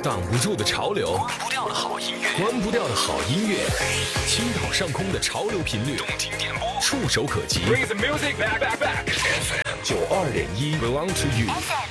挡不住的潮流， 关不掉的好音乐， 关不掉的好音乐，青岛上空的潮流频率， 动听点播， 触手可及。 Bring the music back. FM 92.1 belong to you。